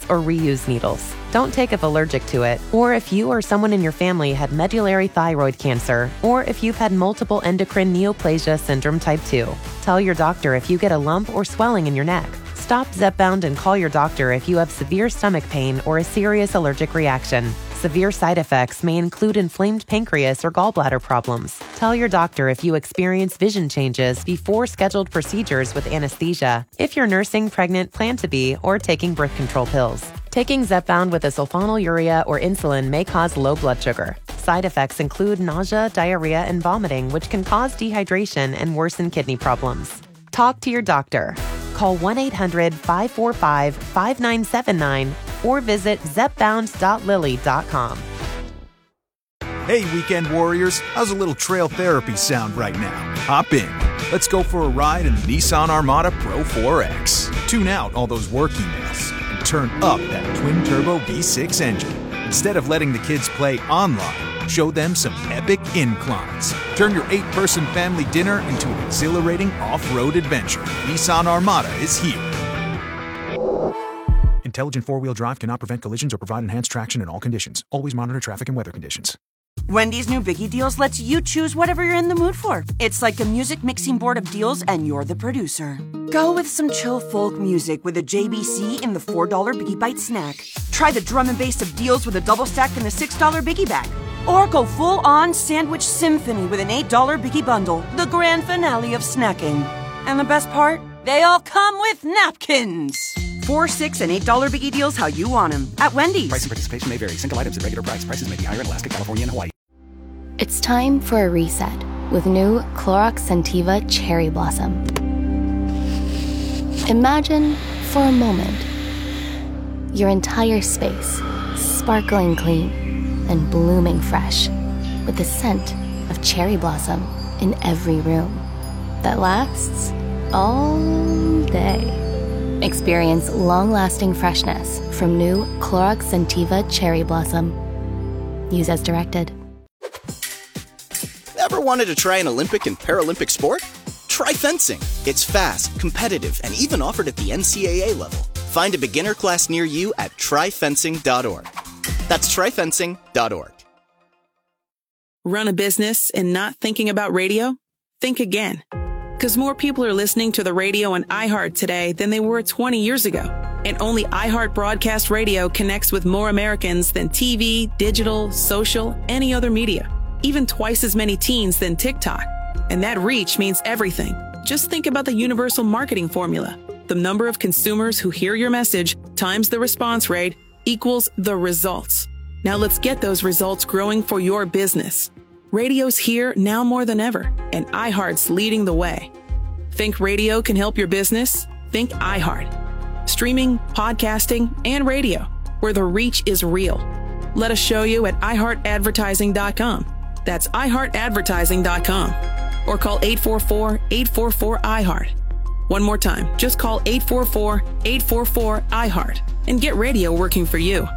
or reuse needles. Don't take if allergic to it, or if you or someone in your family had medullary thyroid cancer, or if you've had multiple endocrine neoplasia syndrome type 2. Tell your doctor if you get a lump or swelling in your neck. Stop Zepbound and call your doctor if you have severe stomach pain or a serious allergic reaction. Severe side effects may include inflamed pancreas or gallbladder problems. Tell your doctor if you experience vision changes before scheduled procedures with anesthesia, if you're nursing, pregnant, plan to be, or taking birth control pills. Taking Zepbound with a sulfonylurea or insulin may cause low blood sugar. Side effects include nausea, diarrhea, and vomiting, which can cause dehydration and worsen kidney problems. Talk to your doctor. Call 1-800-545-5979 or visit zepbound.lilly.com. Hey, weekend warriors, how's a little trail therapy sound right now? Hop in. Let's go for a ride in the Nissan Armada Pro 4X. Tune out all those work emails and turn up that twin-turbo V6 engine. Instead of letting the kids play online, show them some epic inclines. Turn your 8-person family dinner into an exhilarating off-road adventure. Nissan Armada is here. Intelligent four-wheel drive cannot prevent collisions or provide enhanced traction in all conditions. Always monitor traffic and weather conditions. Wendy's new Biggie Deals lets you choose whatever you're in the mood for. It's like a music mixing board of deals, and you're the producer. Go with some chill folk music with a JBC in the $4 Biggie Bite snack. Try the drum and bass of deals with a double stack in the $6 Biggie Bag. Or go full-on sandwich symphony with an $8 Biggie Bundle, the grand finale of snacking. And the best part? They all come with napkins. $4, $6, and $8 Biggie Deals how you want them at Wendy's. Price and participation may vary. Single items at regular price. Prices may be higher in Alaska, California, and Hawaii. It's time for a reset with new Clorox Scentiva Cherry Blossom. Imagine, for a moment, your entire space sparkling clean and blooming fresh with the scent of cherry blossom in every room that lasts all day. Experience long-lasting freshness from new Clorox Scentiva Cherry Blossom. Use as directed. Ever wanted to try an Olympic and Paralympic sport? Try fencing. It's fast, competitive, and even offered at the NCAA level. Find a beginner class near you at tryfencing.org. That's tryfencing.org. Run a business and not thinking about radio? Think again. Because more people are listening to the radio on iHeart today than they were 20 years ago. And only iHeart Broadcast Radio connects with more Americans than TV, digital, social, any other media. Even twice as many teens than TikTok. And that reach means everything. Just think about the universal marketing formula. The number of consumers who hear your message times the response rate equals the results. Now let's get those results growing for your business. Radio's here now more than ever, and iHeart's leading the way. Think radio can help your business? Think iHeart. Streaming, podcasting, and radio, where the reach is real. Let us show you at iHeartAdvertising.com. That's iHeartAdvertising.com. Or call 844-844-iHeart. One more time, just call 844-844-iHeart and get radio working for you.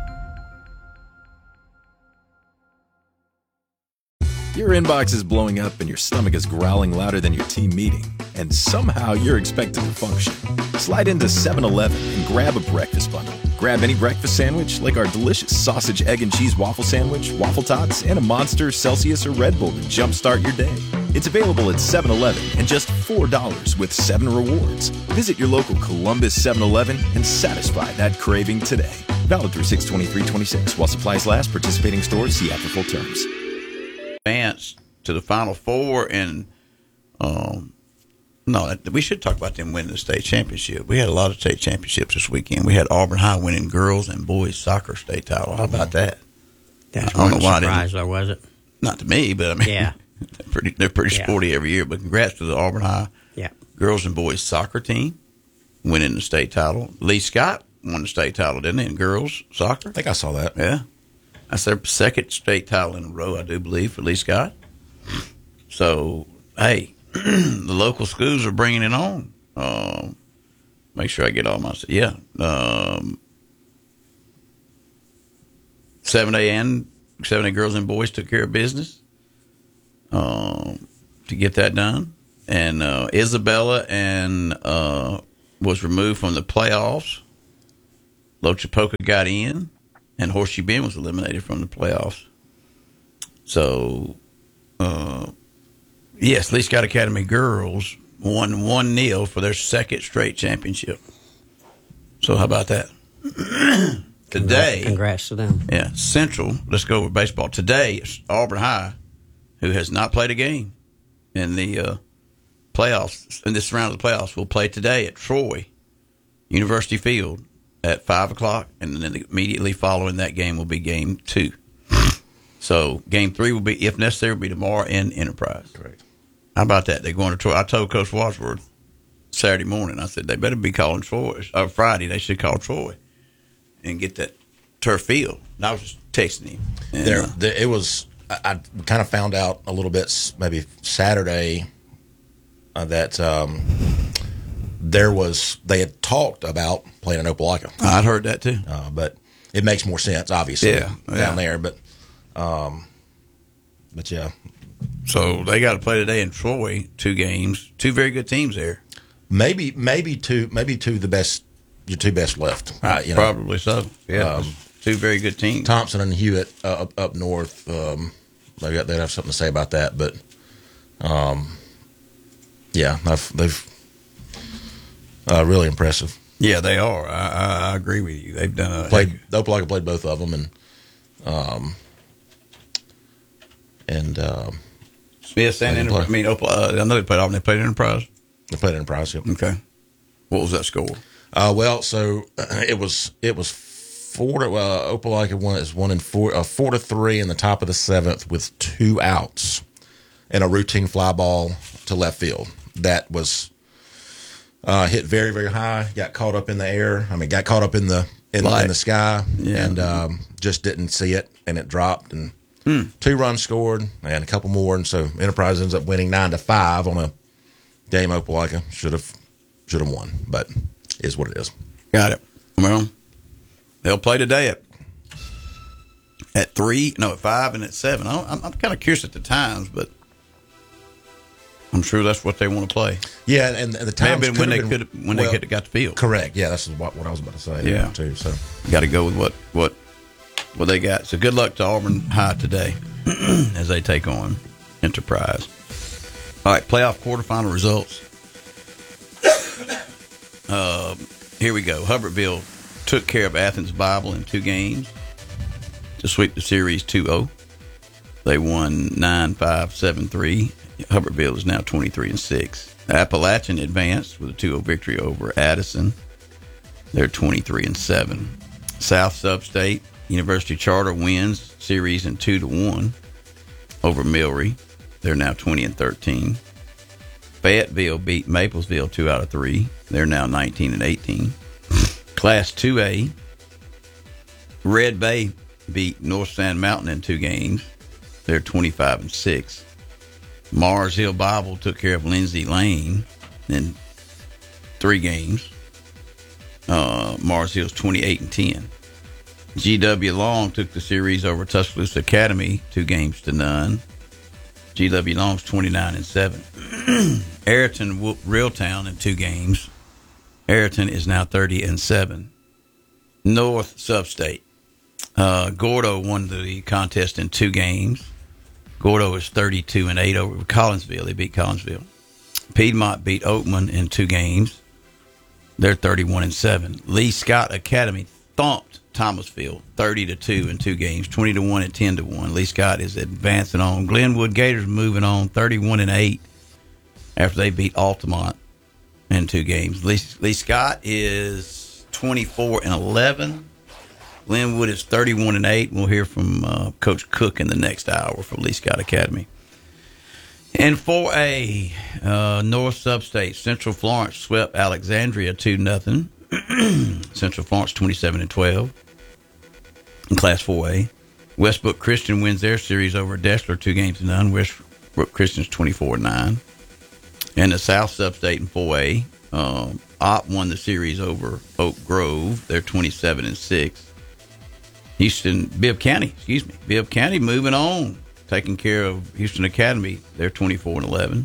Your inbox is blowing up and your stomach is growling louder than your team meeting, and somehow you're expected to function. Slide into 7-Eleven and grab a breakfast bundle. Grab any breakfast sandwich like our delicious sausage, egg, and cheese waffle sandwich, waffle tots, and a Monster, Celsius, or Red Bull to jumpstart your day. It's available at 7-Eleven and just $4 with 7 rewards. Visit your local Columbus 7-Eleven and satisfy that craving today. Valid through 6/23/26 while supplies last. Participating stores see after full terms. Advance to the Final Four, and no, we should talk about them winning the state championship. We had a lot of state championships this weekend. We had Auburn High winning girls and boys soccer state title. How about that? That's one surprise, though, was it? Not to me, but I mean, yeah, they're pretty sporty every year. But congrats to the Auburn High girls and boys soccer team winning the state title. Lee Scott won the state title, didn't he, in girls soccer? I think I saw that. Yeah. That's their second state title in a row, I do believe, for Lee Scott. So, hey, the local schools are bringing it on. Make sure I get all my – 7A and 7A girls and boys took care of business to get that done. And Isabella was removed from the playoffs Lochapoka got in, and Horseshoe Bend was eliminated from the playoffs. So, yes, Lee Scott Academy girls won 1-0 for their second straight championship. So how about that? Today, congrats to them. Yeah, Central. Let's go with baseball. Today, it's Auburn High, who has not played a game in the playoffs. In this round of the playoffs, will play today at Troy University Field at 5:00, and then immediately following that game will be Game 2. So Game 3 will be, if necessary, will be tomorrow in Enterprise. Correct. How about that? They're going to Troy. I told Coach Wadsworth Saturday morning, I said they better be calling Troy. Friday, they should call Troy and get that turf field. And I was just texting him. And, it was. I kind of found out a little bit maybe Saturday that they had talked about playing in Opelika. I'd heard that too, but it makes more sense, obviously, down there. But yeah. So they got to play today in Troy. 2 games, 2 very good teams there. Maybe two the best. Your 2 best left. Probably so. Yeah, 2 very good teams. Thompson and Hewitt up north. They have something to say about that, but they've really impressive. Yeah, they are. I agree with you. They've done Opelika played both of them, and Smith and Enterprise. I know they played Auburn. They played Enterprise. They played Enterprise. Yep. Okay. What was that score? So it was 4 to Opelika won 4-3 in the top of the 7th with 2 outs and a routine fly ball to left field. That was hit very, very high. Got caught up in the air. Got caught up in the sky, and just didn't see it, and it dropped. And 2 runs scored, and a couple more, and so Enterprise ends up winning 9-5 on a game Opelika should have won, but is what it is. Got it. Well, they'll play today at 3, at 5, and at 7. I'm kind of curious at the times, but I'm sure that's what they want to play. Yeah, and the times when they could have got the field. Correct. Yeah, that's what I was about to say. Yeah, too. So got to go with what they got. So good luck to Auburn High today as they take on Enterprise. All right, playoff quarterfinal results. Here we go. Hubbardsville took care of Athens Bible in 2 games to sweep the series 2-0. They won 9-5, 7-3. Hubbardsville is now 23-6. Appalachian advanced with a 2-0 victory over Addison. They're 23-7. South Substate University Charter wins series in 2-1 over Millry. They're now 20-13. Fayetteville beat Maplesville 2 out of 3. They're now 19-18. Class 2A, Red Bay beat North Sand Mountain in 2 games. They're 25-6. Mars Hill Bible took care of Lindsay Lane in 3 games. Mars Hill's 28-10. GW Long took the series over Tuscaloosa Academy 2-0. GW Long's 29-7. Ayrton whooped Reeltown in 2 games. Ayrton is now 30-7. North Substate. Gordo won the contest in 2 games. Gordo is 32-8 over Collinsville. They beat Collinsville. Piedmont beat Oakman in 2 games. They're 31-7. Lee Scott Academy thumped Thomasville 30-2 in 2 games, 20-1 and 10-1. Lee Scott is advancing on. Glenwood Gators moving on 31-8 after they beat Altamont in 2 games. Lee Scott is 24-11. Glenwood is 31-8. We'll hear from Coach Cook in the next hour for Lee Scott Academy. In 4A, North Substate, Central Florence swept Alexandria 2-0. Central Florence 27-12. In Class 4A, Westbrook Christian wins their series over Dessler 2-0. Westbrook Christian's 24-9. And the South Substate in 4A, Opp won the series over Oak Grove. They're 27-6. Bibb County moving on, taking care of Houston Academy. They're 24-11.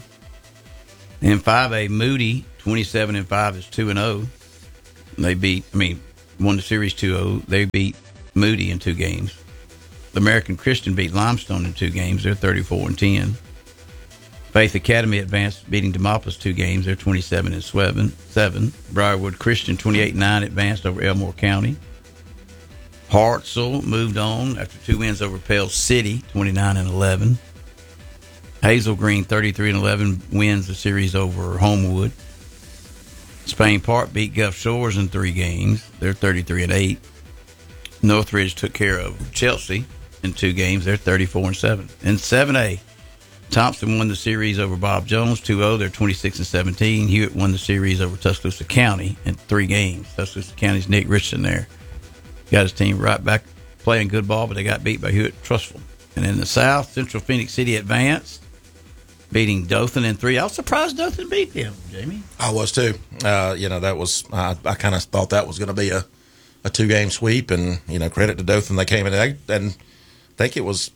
In 5A, Moody 27-5 is 2-0. They beat. won the series 2-0. They beat Moody in 2 games. The American Christian beat Limestone in 2 games. They're 34-10. Faith Academy advanced, beating Demopolis 2 games. They're 27-7. Briarwood Christian 28-9 advanced over Elmore County. Hartselle moved on after 2 wins over Pell City, 29-11. Hazel Green 33-11 wins the series over Homewood. Spain Park beat Gulf Shores in 3 games. They're 33-8. Northridge took care of Chelsea in 2 games. They're 34-7. In 7A, Thompson won the series over Bob Jones 2-0. They're 26-17. Hewitt won the series over Tuscaloosa County in 3 games. Tuscaloosa County's Nick Richardson there got his team right back playing good ball, but they got beat by Hewitt Trustful. And in the South, Central Phoenix City advanced, beating Dothan in 3. I was surprised Dothan beat them, Jamie. I was too. That was I kind of thought that was going to be a 2-game sweep, and credit to Dothan. They came in and I think it was,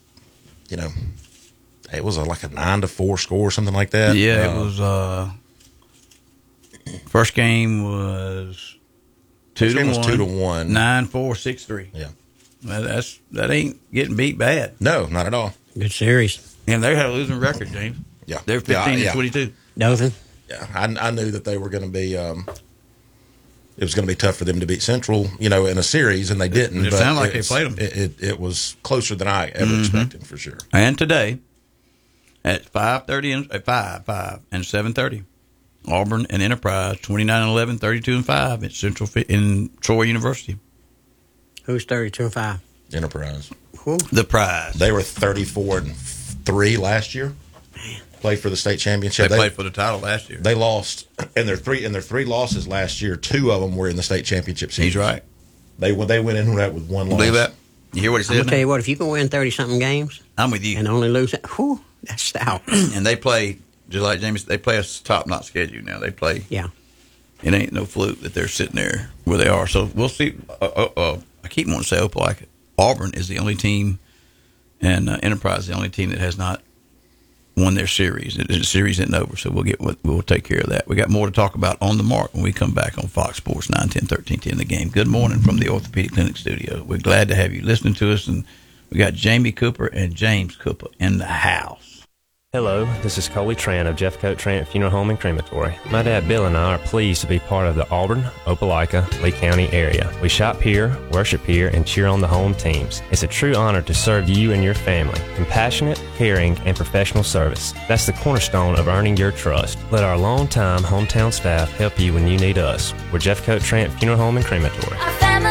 it was like a 9-4 score or something like that. Yeah, it was. First game was 2-1. 2-1. 9-4, 6-3. Yeah, that ain't getting beat bad. No, not at all. Good series. And they had a losing record, James. Yeah, they're 15-22. Dothan. Yeah, I knew that they were going to be. It was going to be tough for them to beat Central, in a series, and they didn't. It sounded like they played them. It was closer than I ever expected, for sure. And today, at 5:30 and 5 and 7:30, Auburn and Enterprise 29-11, 32-5 at Central in Troy University. Who's 32-5? Enterprise. Who? The Prize. They were 34-3 last year. Played for the state championship. They played for the title last year. They lost in their 3 losses last year. 2 of them were in the state championship season. He's right. They went in with 1 loss. Believe that? You hear what he said? I'm gonna tell you what. If you can win 30-something games, I'm with you, and only lose it, whew, that's stout. And they play just like James. They play a top-notch schedule now. They play. Yeah. It ain't no fluke that they're sitting there where they are. So we'll see. I keep wanting to say Opelika. Auburn is the only team, and Enterprise is the only team that has not won their series. The series isn't over, so we'll take care of that. We got more to talk about on the mark when we come back on Fox Sports 910 1310 The Game. Good morning from the Orthopedic Clinic studio. We're glad to have you listening to us, and we got Jamie Cooper and James Cooper in the house. Hello, this is Coley Tran of Jeffcoat Trant Funeral Home and Crematory. My dad Bill and I are pleased to be part of the Auburn, Opelika, Lee County area. We shop here, worship here, and cheer on the home teams. It's a true honor to serve you and your family. Compassionate, caring, and professional service. That's the cornerstone of earning your trust. Let our longtime hometown staff help you when you need us. We're Jeffcoat Trant Funeral Home and Crematory.